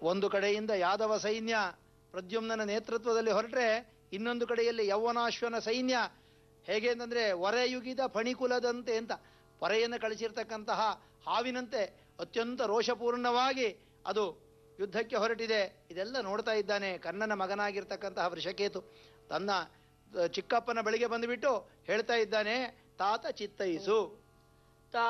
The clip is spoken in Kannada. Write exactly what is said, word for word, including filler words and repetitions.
ಒಂದು ಕಡೆಯಿಂದ ಯಾದವ ಸೈನ್ಯ ಪ್ರದ್ಯುಮ್ನನ ನೇತೃತ್ವದಲ್ಲಿ ಹೊರಟ್ರೆ, ಇನ್ನೊಂದು ಕಡೆಯಲ್ಲಿ ಯೌವನಾಶ್ವನ ಸೈನ್ಯ. ಹೇಗೆ ಅಂತಂದರೆ ವರೆಯುಗಿದ ಫಣಿಕುಲದಂತೆ ಅಂತ, ಪೊರೆಯನ್ನು ಕಳಿಸಿರ್ತಕ್ಕಂತಹ ಹಾವಿನಂತೆ ಅತ್ಯಂತ ರೋಷಪೂರ್ಣವಾಗಿ ಅದು ಯುದ್ಧಕ್ಕೆ ಹೊರಟಿದೆ. ಇದೆಲ್ಲ ನೋಡ್ತಾ ಇದ್ದಾನೆ ಕರ್ಣನ ಮಗನಾಗಿರ್ತಕ್ಕಂತಹ ವೃಷಕೇತು. ತನ್ನ ಚಿಕ್ಕಪ್ಪನ ಬಳಿಗೆ ಬಂದುಬಿಟ್ಟು ಹೇಳ್ತಾ ಇದ್ದಾನೆ, ತಾತ ಚಿತ್ತೈಸು,